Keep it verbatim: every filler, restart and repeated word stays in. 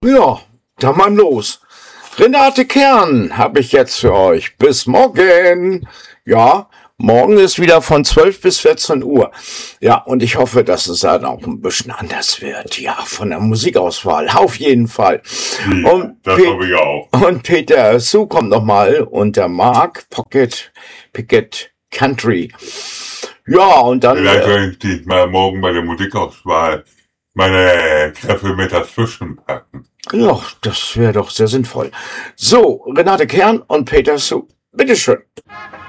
Ja, dann mal los. Renate Kern habe ich jetzt für euch. Bis morgen. Ja, morgen ist wieder von zwölf bis vierzehn Uhr. Ja, und ich hoffe, dass es dann auch ein bisschen anders wird. Ja, von der Musikauswahl. Auf jeden Fall. Ja, und das Pe- hoffe ich auch. Und Peter Sue kommt nochmal und der Mark Pocket Picket Country. Ja, und dann... Vielleicht Äh, könnte ich mal morgen bei der Musikauswahl meine Kräfte mit dazwischen packen. ja, das wäre doch sehr sinnvoll. So, Renate Kern und Peter Sue. Bitteschön.